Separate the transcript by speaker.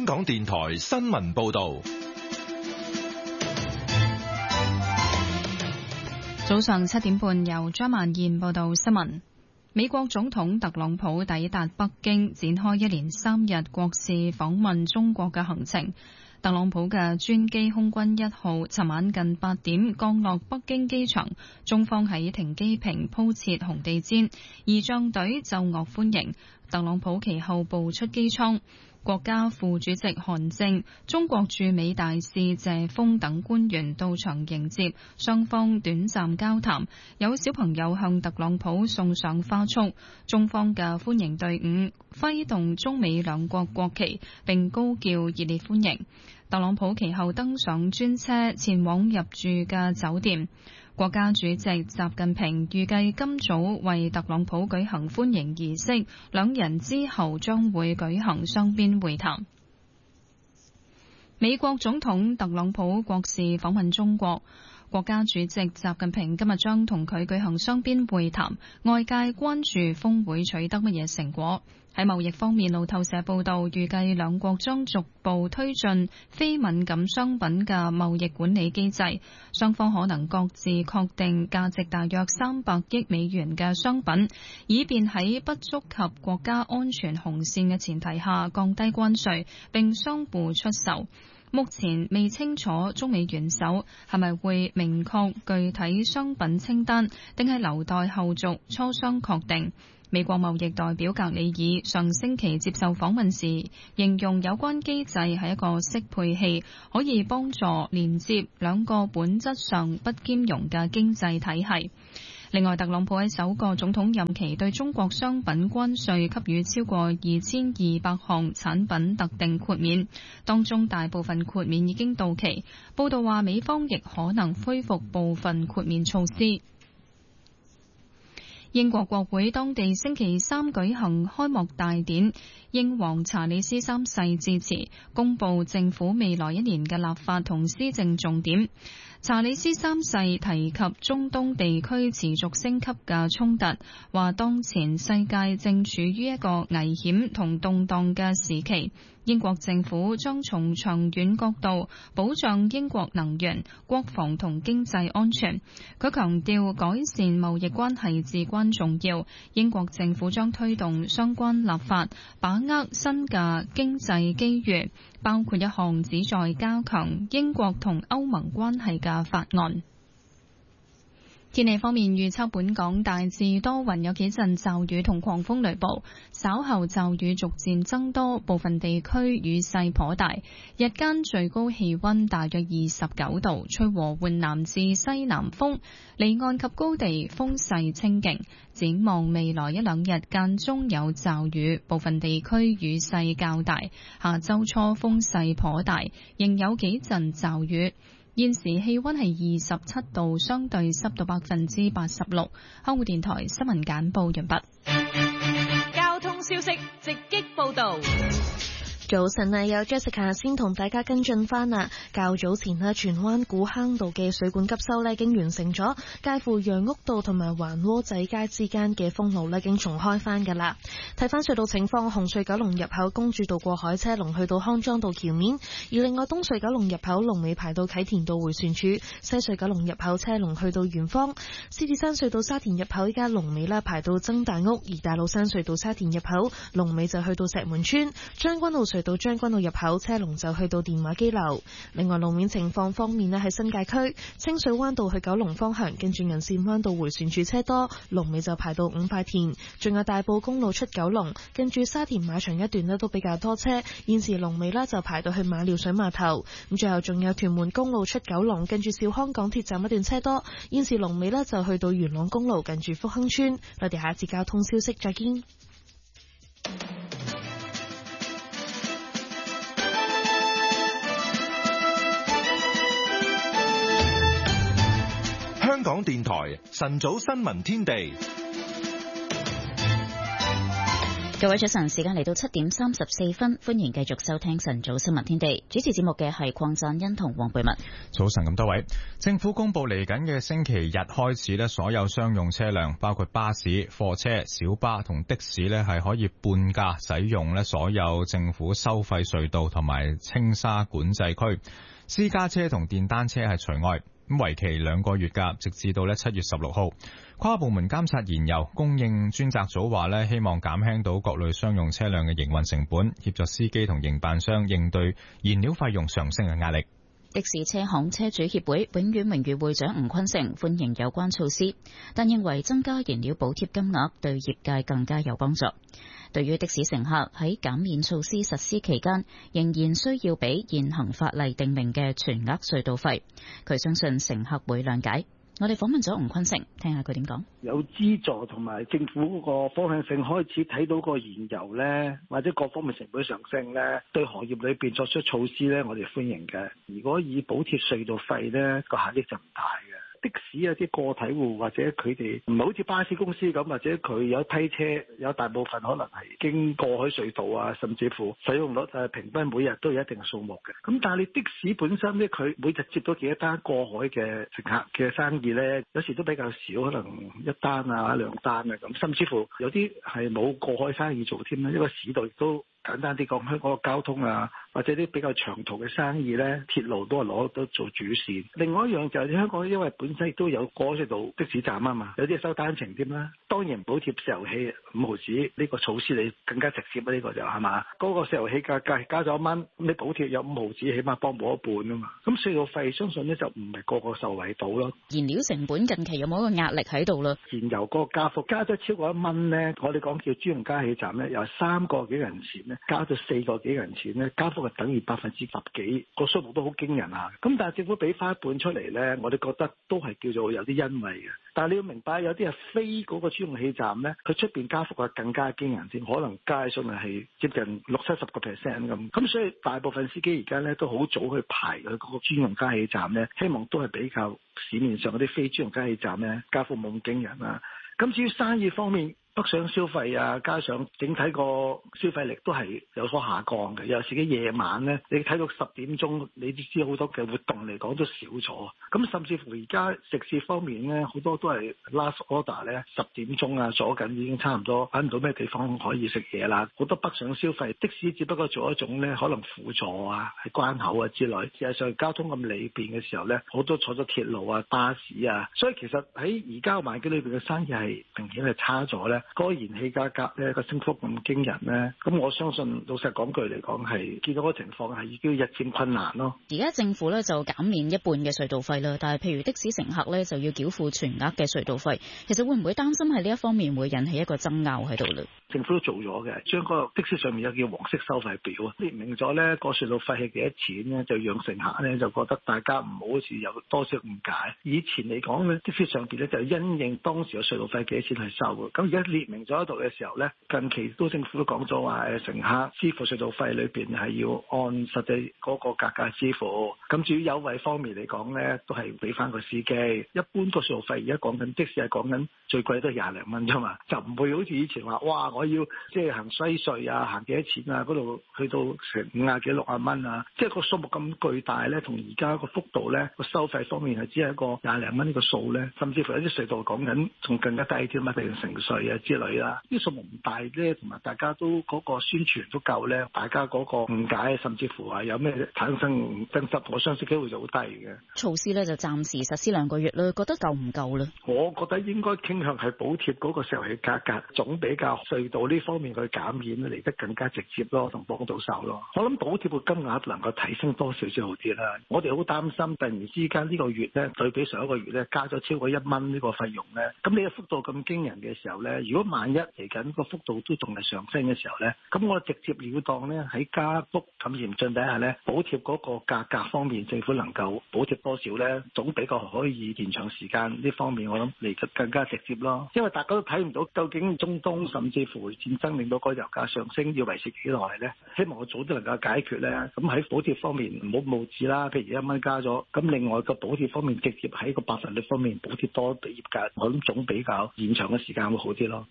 Speaker 1: 香港電台新聞報道。
Speaker 2: 早上7點半，由張曼燕報道新聞。美國總統特朗普抵達北京，展開一連3日國事訪問中國嘅行程。特朗普嘅專機空軍1號尋晚近8點降落北京機場，中方喺停機坪鋪設紅地毯，儀仗隊奏樂歡迎。特朗普其後步出機艙。國家副主席韓正、中國駐美大使謝鋒等官員到場迎接，雙方短暫交談，有小朋友向特朗普送上花束。中方嘅歡迎隊伍揮動中美兩國國旗，並高叫熱烈歡迎。特朗普其後登上專車前往入住嘅酒店。國家主席習近平預計今早為特朗普舉行歡迎儀式，兩人之後將會舉行雙邊會談。美國總統特朗普國事訪問中國，國家主席習近平今日將同佢舉行雙邊會談，外界關注峰會取得乜嘢成果。喺貿易方面，路透社報道，預計兩國將逐步推進非敏感商品嘅貿易管理機制，雙方可能各自確定價值大約300億美元嘅商品，以便喺不觸及國家安全紅線嘅前提下降低關稅，並相互出售。目前未清楚中美元首係咪會明確具體商品清單，定係留待後續磋商確定。美國貿易代表格里爾上星期接受訪問時，形容有關機制係一個適配器，可以幫助連接兩個本質上不兼容嘅經濟體系。另外，特朗普喺首個總統任期對中國商品關稅給予超過2200項產品特定豁免，當中大部分豁免已經到期。報道話，美方亦可能恢復部分豁免措施。英國國會當地星期三舉行開幕大典，英皇查理斯3世致辭，公布政府未來1年嘅立法同施政重點。查理斯3世提及中東地區持續升級嘅衝突，話當前世界正處於一個危險同動盪嘅時期。英國政府將從長遠角度保障英國能源、國防同經濟安全。佢強調改善貿易關係至關重要。英國政府將推動相關立法，把握新嘅經濟機遇，包括一項旨在加強英國同歐盟關係嘅法案。天氣方面，預測本港大致多雲，有幾陣驟雨同狂風雷暴，稍後驟雨逐漸增多，部分地區雨勢頗大。日間最高氣溫大約29度，吹和緩南至西南風，離岸及高地風勢清勁。展望未來1-2日間中有驟雨，部分地區雨勢較大。下周初風勢頗大，仍有幾陣驟雨。現時氣溫係27度，相對濕度86%。香港電台新聞簡報完畢。
Speaker 3: 交通消息直擊報道。
Speaker 4: 早晨啊，有 Jessica 先同大家跟進翻啦。較早前咧，荃灣古坑道嘅水管急修咧已經完成咗，介乎楊屋道同埋環窩仔街之間嘅封路咧已經重開翻噶啦。睇翻隧道情況，紅隧九龍入口公主道過海車龍去到康莊道橋面，而另外東隧九龍入口龍尾排到啟田道迴旋處，西隧九龍入口車龍去到圓方，獅子山隧道沙田入口依家龍尾啦排到曾大屋，而大老山隧道沙田入口龍尾就去到石門村，將軍澳隧到將軍澳入口車龍就去到電話機樓。另外路面情況方面咧，喺新界區清水灣道去九龍方向，跟住銀線灣道迴旋處車多，龍尾就排到五塊田。仲有大埔公路出九龍，跟住沙田馬場一段咧都比較多車，現時龍尾咧就排到去馬料水碼頭。咁最後仲有屯門公路出九龍，跟住兆康港鐵站一段車多，現時龍尾咧就去到元朗公路近住福亨村。我哋下一節交通消息再見。
Speaker 1: 香港電台晨早新聞天地。
Speaker 5: 各位早晨，時間嚟到7:34，歡迎繼續收聽晨早新聞天地。主持節目嘅係鄺贊恩同黃貝文。
Speaker 6: 早晨咁多位，政府公布嚟緊嘅星期日開始咧，所有商用車輛，包括巴士、貨車、小巴同的士咧，係可以半價使用咧所有政府收費隧道同埋青沙管制區。私家車同電單車係除外。咁為期2個月㗎，直至到7月16號。跨部門監察燃油供應專責組話咧，希望減輕到各類商用車輛嘅營運成本，協助司機同營辦商應對燃料費用上升嘅壓力。
Speaker 5: 的士車行車主協會永遠榮譽會長吳坤成歡迎有關措施，但認為增加燃料補貼金額對業界更加有幫助。對於的士乘客喺減免措施實施期間仍然需要俾現行法例訂明嘅全額隧道費，佢相信乘客會諒解。我哋訪問咗吳坤成，聽下佢點講。
Speaker 7: 有資助同埋政府嗰個方向性開始睇到個燃油呢，或者各方面成本上升呢，對行業裏邊作出措施呢，我哋歡迎嘅。如果以補貼隧道費呢，個效益就唔大嘅。的士啊，啲個體戶或者佢哋唔係好似巴士公司咁，或者佢有一批車，有大部分可能係經過海隧道啊，甚至乎使用率平均每日都有一定數目嘅。咁但係你的士本身咧，佢每日接到幾多單過海嘅乘客嘅生意咧，有時都比較少，可能1單啊2單啊咁，甚至乎有啲係冇過海生意做添啦。一個市道亦都簡單啲講，香港嘅交通啊，或者啲比較長途嘅生意咧，鐵路都係攞到做主線。另外一樣就係香港，因為本身亦都有過海隧道的士站啊嘛，有啲收單程添啦。當然補貼石油氣5毫紙呢個措施你更加直接啊，呢個就係嘛，嗰個石油氣價格加咗1蚊，咁你補貼有5毫紙，起碼幫補一半啊嘛。咁隧道費相信咧就唔係個個受惠到咯。
Speaker 5: 燃料成本近期有冇一個壓力喺度啦？
Speaker 7: 燃油嗰個加幅加咗超過1蚊咧，我哋講叫專用加氣站咧，由3個幾銀錢咧加到4個幾銀錢咧，加幅係等於10%幾，個數目都好驚人啊！咁但係政府俾翻一半出嚟咧，我哋覺得都係叫做有啲欣慰嘅。但係你要明白，有啲係非嗰個專用氣站咧，佢出邊加幅係更加驚人添，可能加上係接近60-70%咁。咁所以大部分司機而家咧都好早去排佢嗰個專用加氣站咧，希望都係比較市面上嗰啲非專用加氣站咧加幅冇咁驚人啊。咁至於生意方面，北上消費啊，加上整體個消費力都係有所下降嘅。有時嘅夜晚咧，你睇到10點鐘，你都知好多嘅活動嚟講都少咗。咁甚至乎而家食肆方面咧，好多都係 last order 咧，10點鐘啊，左緊已經差唔多揾唔到咩地方可以食嘢啦。好多北上消費的士只不過做一種咧，可能輔助啊，喺關口啊之類。事實上交通咁利便嘅時候咧，好多坐咗鐵路啊、巴士啊，所以其實喺而家環境裏邊嘅生意係明顯係差咗咧。嗰個燃氣價格咧個升幅咁驚人咧，咁我相信老實講句嚟講係見到個情況係已經日漸困難咯。
Speaker 5: 而家政府咧就減免一半嘅隧道費啦，但係譬如的士乘客咧就要繳付全額嘅隧道費，其實會唔會擔心係呢一方面會引起一個爭拗喺度咧？
Speaker 7: 政府都做咗嘅，將個的士上面有叫黃色收費表啊，列明咗咧個隧道費係幾多錢咧，就讓乘客咧就覺得大家唔好似有多少誤解。以前嚟講咧，的士上邊咧就因應當時嘅隧道費幾多錢去收嘅，咁而家列明咗喺度嘅時候咧，近期都政府都講咗話乘客支付隧道費裏邊係要按實際嗰個價格支付。咁至於優惠方面嚟講咧，都係俾翻個司機。一般個隧道費而家講緊的士係講緊最貴都係20零蚊啫嘛，就唔會好似以前話哇我要即係行西隧啊，行幾多錢啊，嗰度去到成50幾60蚊啊，即係個數目咁巨大咧，同而家個幅度咧個收費方面係只係一個20零蚊呢個數咧，甚至乎有啲隧道講緊仲更加低添啊，譬如城隧啊之類啦，啲數目唔大咧，同埋大家都嗰個宣傳都夠咧，大家嗰個誤解甚至乎話有咩產生爭執，我相信機會就好低嘅。
Speaker 5: 措施咧就暫時實施2個月啦，覺得夠唔夠咧？
Speaker 7: 我覺得應該傾向係補貼嗰個石油氣價格，總比較隧道呢方面去減免嚟得更加直接咯，同幫到手咯。我諗補貼嘅金額能夠提升多少少好啲啦。我哋好擔心突然之間呢個月咧對比上一個月咧加咗超過1蚊呢個費用咧，咁你嘅幅度咁驚人嘅時候咧，如果萬一嚟緊個幅度都仲係上升嘅時候咧，咁我直接了當咧喺加幅咁嚴峻底下咧，補貼嗰個價格方面，政府能夠補貼多少咧，總比較可以延長時間呢方面，我諗嚟得更加直接咯。因為大家都睇唔到究竟中東甚至乎戰爭令到個油價上升要維持幾耐咧，希望我早啲能夠解決咧。咁喺補貼方面唔好冒止啦，譬如1蚊加咗，咁另外個補貼方面直接喺個百分率方面補貼多俾業界，我諗總比較延長嘅時間會好啲咯。